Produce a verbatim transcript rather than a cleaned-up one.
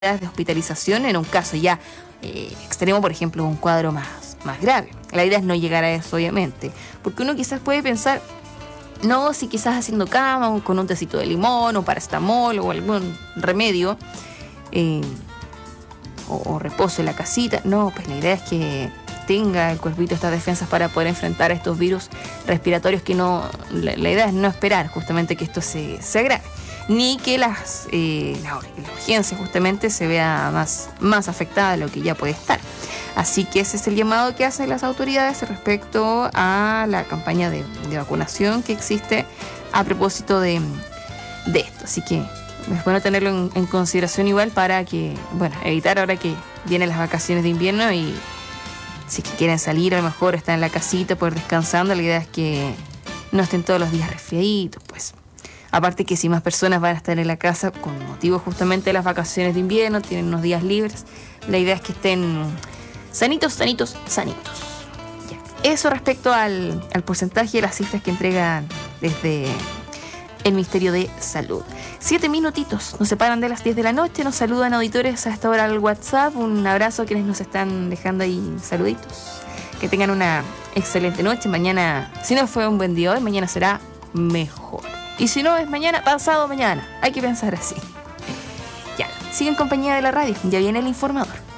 de hospitalización en un caso ya eh, extremo, por ejemplo, un cuadro más, más grave. La idea es no llegar a eso, obviamente, porque uno quizás puede pensar, no, si quizás haciendo cama o con un tecito de limón o paracetamol o algún remedio eh, o, o reposo en la casita. No, pues la idea es que tenga el cuerpito estas defensas para poder enfrentar a estos virus respiratorios que no, la, la idea es no esperar justamente que esto se, se agrave, ni que las, eh, la, la urgencia justamente se vea más, más afectada de lo que ya puede estar. Así que ese es el llamado que hacen las autoridades respecto a la campaña de, de vacunación que existe a propósito de, de esto. Así que es bueno tenerlo en, en consideración igual para que, bueno, evitar ahora que vienen las vacaciones de invierno y si es que quieren salir, a lo mejor están en la casita, poder descansando. La idea es que no estén todos los días resfriaditos, pues. Aparte que si más personas van a estar en la casa con motivo justamente de las vacaciones de invierno, tienen unos días libres, la idea es que estén sanitos, sanitos, sanitos. Ya. Eso respecto al, al porcentaje de las cifras que entregan desde el Ministerio de Salud. Siete minutitos, nos separan de las diez de la noche, nos saludan auditores a esta hora al WhatsApp. Un abrazo a quienes nos están dejando ahí saluditos. Que tengan una excelente noche. Mañana, si no fue un buen día hoy, mañana será mejor. Y si no es mañana, pasado mañana. Hay que pensar así. Ya, sigue en compañía de la radio. Ya viene el informador.